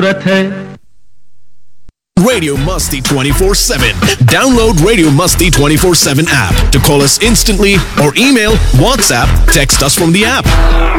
जरूरत है। Radio Musti 24/7. Download Radio Musti 24/7 app to call us instantly or email, WhatsApp, text us from the app.